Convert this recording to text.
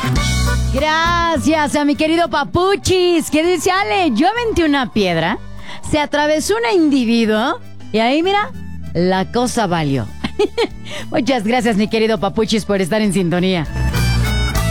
Gracias a mi querido Papuchis, que dice: Ale, yo aventé una piedra, se atravesó un individuo y ahí mira, la cosa valió. Muchas gracias, mi querido Papuchis, por estar en sintonía.